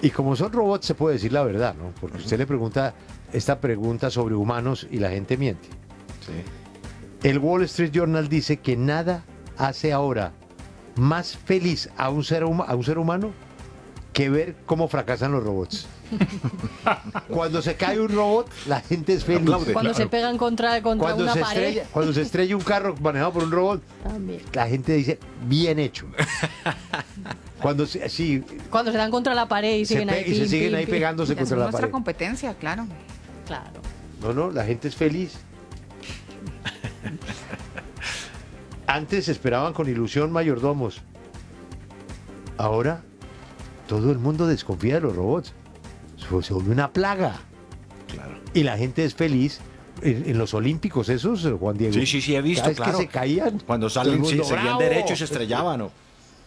Y como son robots, se puede decir la verdad, ¿no? Porque usted le pregunta esta pregunta sobre humanos y la gente miente. Sí. El Wall Street Journal dice que nada hace ahora más feliz a un ser humano que ver cómo fracasan los robots. Cuando se cae un robot, la gente es feliz. Aplaude. Cuando Claro. se pegan contra una pared. Cuando se estrella un carro manejado por un robot, También. la gente dice, bien hecho. Cuando se Cuando se dan contra la pared y siguen ahí. y se pim, siguen pim, ahí pim. pegándose Es contra la nuestra pared. competencia, claro. Claro. No, la gente es feliz. Antes esperaban con ilusión mayordomos. Ahora todo el mundo desconfía de los robots. Se vuelve una plaga. Claro. Y la gente es feliz. En los Olímpicos esos, Juan Diego. Sí, he visto, Cada vez claro. que se caían. Cuando todo salen, el sí, mundo, seguían ¡bravo! derecho y se estrellaban, ¿no?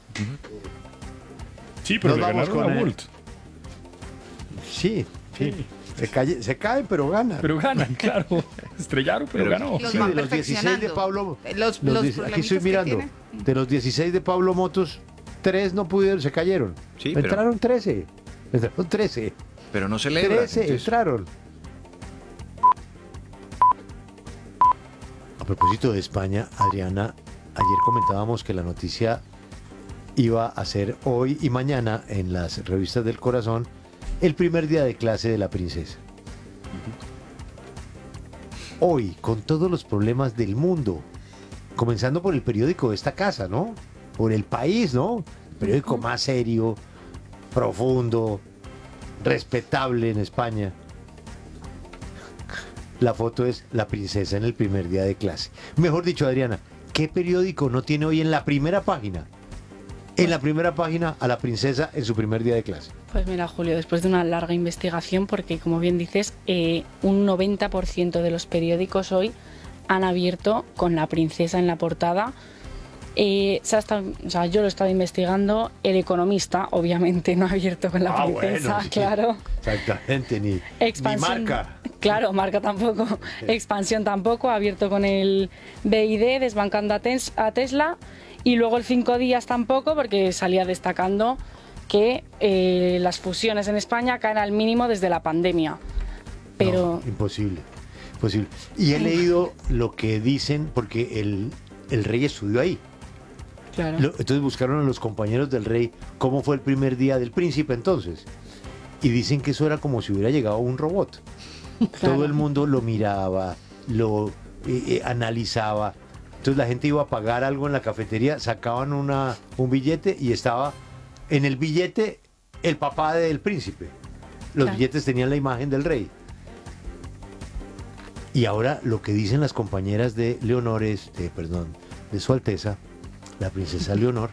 Sí, pero Nos le vamos ganaron con a el- Bolt. Sí. Se caen, pero ganan. Pero ganan, claro. Estrellaron, pero ganó. Los Sí, van de los 16 de Pablo. Los Aquí problemitas estoy que mirando. tiene. De los 16 de Pablo Motos, 3 no pudieron, se cayeron. Sí, pero- Entraron 13. Entraron 13. Pero no celebran. 13 entonces- entraron. A propósito de España, Adriana, ayer comentábamos que la noticia iba a ser hoy y mañana en las revistas del corazón el primer día de clase de la princesa. Hoy, con todos los problemas del mundo, comenzando por el periódico de esta casa, ¿no? Por El País, ¿no? El periódico más serio, profundo, respetable en España. La foto es la princesa en el primer día de clase. Mejor dicho, Adriana, ¿qué periódico no tiene hoy en la primera página? En la primera página a la princesa en su primer día de clase. Pues mira, Julio, después de una larga investigación, porque como bien dices, un 90% de los periódicos hoy han abierto con la princesa en la portada. Yo lo he estado investigando. El Economista, obviamente, no ha abierto con la princesa, sí. claro. Exactamente, ni Expansión, Marca. Claro, Marca tampoco. Expansión tampoco, ha abierto con el BID, desbancando a Tesla. Y luego el 5 días tampoco, porque salía destacando que las fusiones en España caen al mínimo desde la pandemia. Pero No, imposible. Y he leído lo que dicen, porque el rey estudió ahí. claro. Entonces buscaron a los compañeros del rey cómo fue el primer día del príncipe entonces. Y dicen que eso era como si hubiera llegado un robot. Claro. Todo el mundo lo miraba, lo analizaba. Entonces la gente iba a pagar algo en la cafetería, sacaban un billete y estaba en el billete el papá del príncipe. Los Claro. billetes tenían la imagen del rey. Y ahora lo que dicen las compañeras de Leonor de Su Alteza, la princesa Leonor,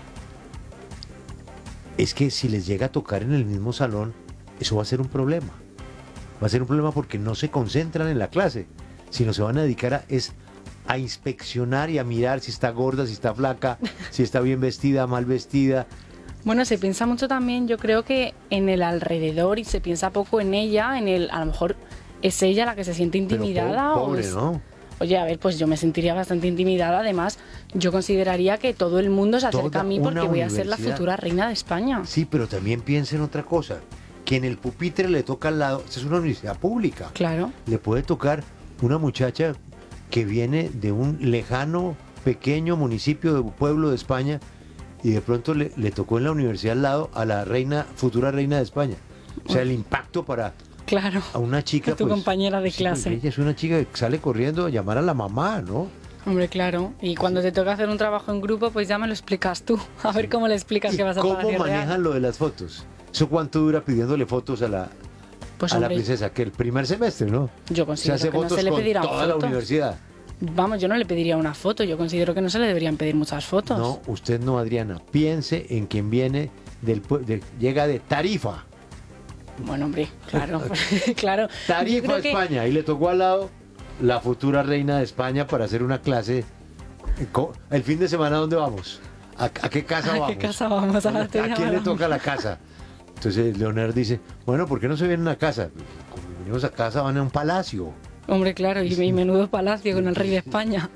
es que si les llega a tocar en el mismo salón, eso va a ser un problema. Va a ser un problema porque no se concentran en la clase, sino se van a dedicar a inspeccionar y a mirar si está gorda, si está flaca, si está bien vestida, mal vestida. Bueno, se piensa mucho también, yo creo que en el alrededor, y se piensa poco en ella, a lo mejor es ella la que se siente Pero intimidada. pobre, ¿no? Oye, a ver, pues yo me sentiría bastante intimidada. Además, yo consideraría que todo el mundo se acerca Toda a mí porque una voy a ser la universidad. futura reina de España. Sí, pero también piensa en otra cosa, que en el pupitre le toca al lado, esta es una universidad pública, Claro. le puede tocar una muchacha que viene de un lejano, pequeño municipio, de pueblo de España, y de pronto le tocó en la universidad al lado a la futura reina de España. O sea, el impacto para Claro. a una chica... Tu compañera de sí, clase. ella es una chica que sale corriendo a llamar a la mamá, ¿no? Hombre, claro. Y cuando te toca hacer un trabajo en grupo, pues ya me lo explicas tú. A ver cómo le explicas ¿Y que vas a cómo Palacio manejan Real. lo de las fotos? ¿Eso cuánto dura pidiéndole fotos a la Pues a la hombre, princesa? Que el primer semestre, ¿no? yo Se considero hace que no fotos se le con pedirán toda la fotos. universidad. Vamos, yo no le pediría una foto. Yo considero que no se le deberían pedir muchas fotos. No, usted no, Adriana. Piense en quien viene llega de Tarifa. Bueno, hombre, claro. claro. Yo Tarifa, creo que- España. Y le tocó al lado la futura reina de España para hacer una clase. El fin de semana, ¿dónde vamos? ¿A qué casa ¿A vamos? qué casa vamos? ¿A quién le toca la casa? Entonces Leonor dice, bueno, ¿por qué no se vienen a casa? Como venimos a casa, van a un palacio. Hombre, claro, y menudo palacio con el rey de España.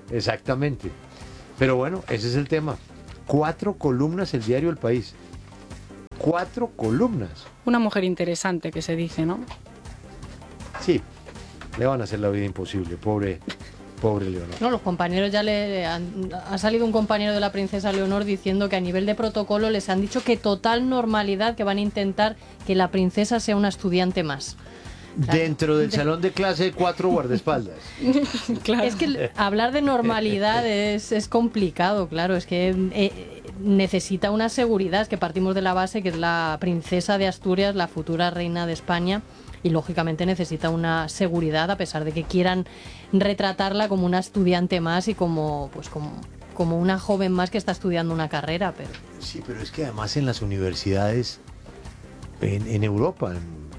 Exactamente. Pero bueno, ese es el tema. 4 columnas el diario El País. 4 columnas. Una mujer interesante, que se dice, ¿no? Sí, le van a hacer la vida imposible, pobre Leonor. No, los compañeros ha salido un compañero de la princesa Leonor diciendo que a nivel de protocolo les han dicho que total normalidad, que van a intentar que la princesa sea una estudiante más. Dentro del salón de clase, 4 guardaespaldas. Claro. Es que hablar de normalidad es complicado, claro, es que necesita una seguridad, es que partimos de la base que es la princesa de Asturias, la futura reina de España, y lógicamente necesita una seguridad, a pesar de que quieran retratarla como una estudiante más y como una joven más que está estudiando una carrera. Pero Sí, pero es que además en las universidades en Europa,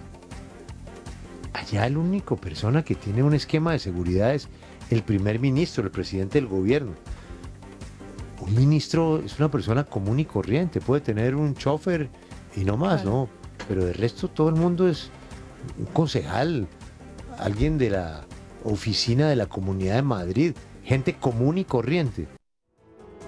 allá el único persona que tiene un esquema de seguridad es el primer ministro, el presidente del gobierno. Un ministro es una persona común y corriente, puede tener un chofer y no más, Claro. ¿no? Pero de resto todo el mundo es un concejal, alguien de la oficina de la Comunidad de Madrid, gente común y corriente.